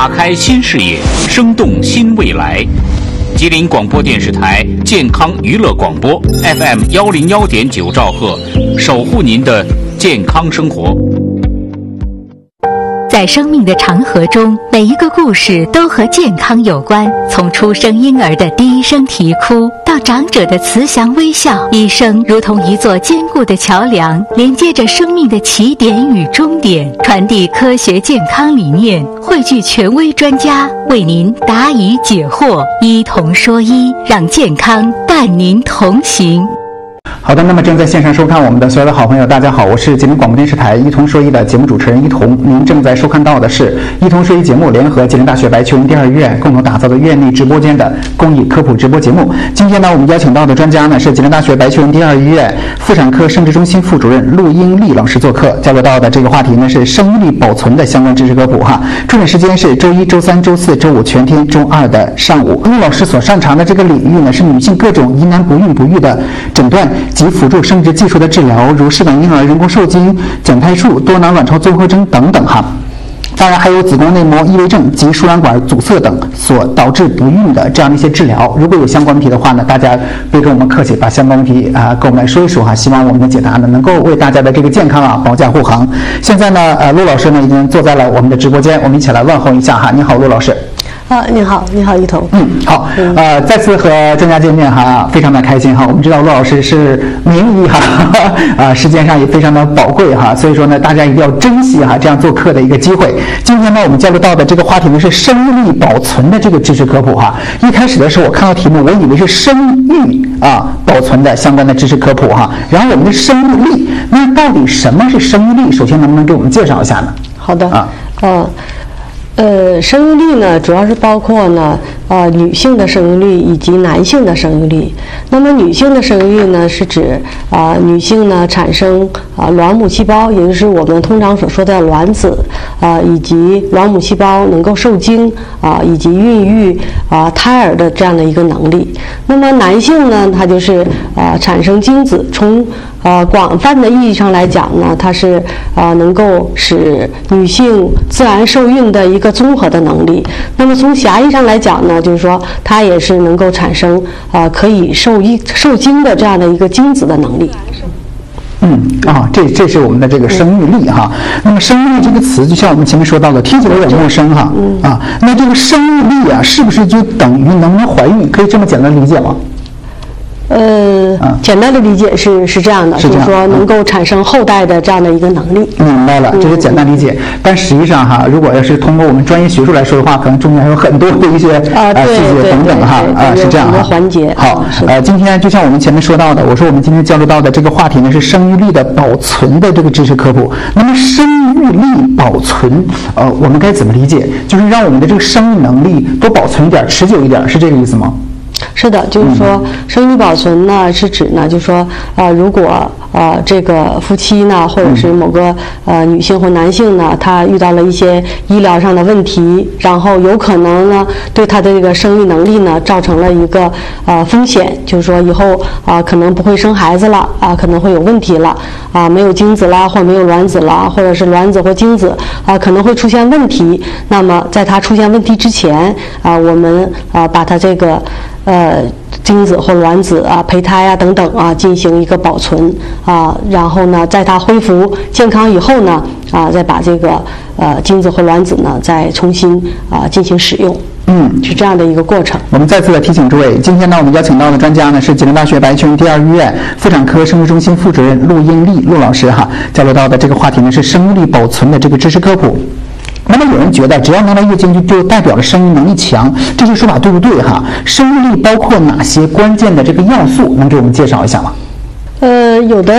打开新视野，生动新未来。吉林广播电视台健康娱乐广播 FM101.9兆赫，守护您的健康生活。 在生命的长河中，每一个故事都和健康有关。从出生婴儿的第一声啼哭，到长者的慈祥微笑，医生如同一座坚固的桥梁，连接着生命的起点与终点，传递科学健康理念，汇聚权威专家，为您答疑解惑，医同说医，让健康伴您同行。 好的，那么正在线上收看我们的所有的好朋友，大家好，我是吉林广播电视台医同说医的节目主持人一同。您正在收看到的是医同说医节目联合吉林大学白求恩第二医院共同打造的院内直播间的公益科普直播节目。今天呢，我们邀请到的专家呢是吉林大学白求恩第二医院妇产科生殖中心副主任陆英丽老师做客，交流到的这个话题呢是生育力保存的相关知识科普哈。重点时间是周一、周三、周四、周五全天，周二的上午。陆老师所擅长的这个领域呢是女性各种疑难不孕不育的诊断及辅助生殖技术的治疗，如试管婴儿、人工受精、减胎术、多囊卵巢综合征等等哈。当然还有子宫内膜异位症及输卵管阻塞等所导致不孕的这样的一些治疗。如果有相关问题的话呢，大家别跟我们客气，把相关问题跟我们来说一说哈。希望我们的解答呢能够为大家的这个健康保驾护航。现在呢，陆老师呢已经坐在了我们的直播间，我们一起来问候一下哈。你好，陆老师。 你好，一同。 好，再次和专家见面哈，非常的开心哈。我们知道陆老师是名医哈，时间上也非常的宝贵哈，所以说呢，大家一定要珍惜哈这样做客的一个机会。今天呢，我们交流到的这个话题呢是生育力保存的这个知识科普哈。一开始的时候，我看到题目，我以为是生育保存的相关的知识科普哈。然后我们的生育力，那到底什么是生育力？首先能不能给我们介绍一下呢？ 好的生育力呢，主要是包括呢，女性的生育率以及男性的生育率。那么女性的生育率呢，是指女性呢产生卵母细胞，也就是我们通常所说的卵子以及卵母细胞能够受精以及孕育胎儿的这样的一个能力。那么男性呢，他就是产生精子，从广泛的意义上来讲呢，它是能够使女性自然受孕的一个综合的能力。那么从狭义上来讲呢，就是说它也是能够产生可以受精的这样的一个精子的能力。 这是我们的这个生育力哈。那么生育力这个词，就像我们前面说到的，听起来有点陌生哈。那这个生育力是不是就等于能不能怀孕？可以这么简单理解吗？ 简单的理解是这样的，就是说能够产生后代的这样的一个能力。 明白了，这是简单理解。但实际上哈，如果要是通过我们专业学术来说的话，可能中间还有很多的一些细节等等哈是这样哈。 环节好，今天就像我们前面说到的，我说我们今天交流到的这个话题呢是生育力的保存的这个知识科普。那么生育力保存，我们该怎么理解？就是让我们的这个生育能力多保存一点，持久一点，是这个意思吗？ 是的，就是说生育力保存呢，是指呢，就是说如果这个夫妻呢，或者是某个女性或男性呢，他遇到了一些医疗上的问题，然后有可能呢对他的这个生育能力呢造成了一个风险，就是说以后可能不会生孩子了可能会有问题了没有精子啦，或没有卵子啦，或者是卵子或精子可能会出现问题。那么在他出现问题之前我们把他这个精子或卵子胚胎等等进行一个保存然后呢，在它恢复健康以后呢再把这个精子或卵子呢再重新进行使用。是这样的一个过程。 我们再次的提醒诸位，今天呢我们邀请到的专家呢是吉林大学白求恩第二医院妇产科生殖中心副主任陆英丽陆老师哈，交流到的这个话题呢是生育力保存的这个知识科普。那么有人觉得只要拿到月经就代表了生育能力强，这些说法对不对哈？生育力包括哪些关键的这个要素，能给我们介绍一下吗？ 有的